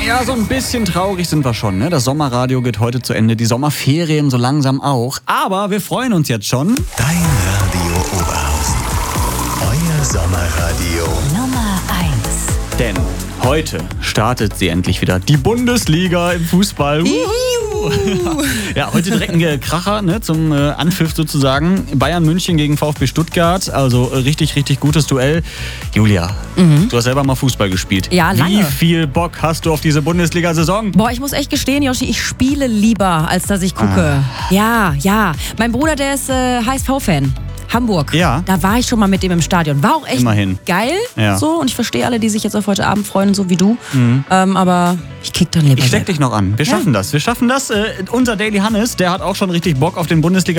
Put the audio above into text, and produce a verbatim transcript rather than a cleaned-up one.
Ja, so ein bisschen traurig sind wir schon, ne? Das Sommerradio geht heute zu Ende, die Sommerferien so langsam auch. Aber wir freuen uns jetzt schon. Dein Radio Oberhausen. Euer Sommerradio Nummer eins. Denn heute startet sie endlich wieder. Die Bundesliga im Fußball. Ja, heute direkt ein Kracher, ne, zum äh, Anpfiff sozusagen. Bayern München gegen VfB Stuttgart. Also äh, richtig, richtig gutes Duell. Julia, mhm. du hast selber mal Fußball gespielt. Ja, lange. Wie viel Bock hast du auf diese Bundesliga-Saison? Boah, ich muss echt gestehen, Joshi, ich spiele lieber, als dass ich gucke. Ah. Ja, ja. Mein Bruder, der ist äh, H S V-Fan. Hamburg. Ja. Da war ich schon mal mit dem im Stadion. War auch echt Immerhin. geil. Ja. So, und ich verstehe alle, die sich jetzt auf heute Abend freuen, so wie du. Mhm. Ähm, aber ich kick dann lieber. Ich steck selber. dich noch an. Wir Ja. schaffen das. Wir schaffen das. Äh, unser Daily Hannes, der hat auch schon richtig Bock auf den Bundesliga.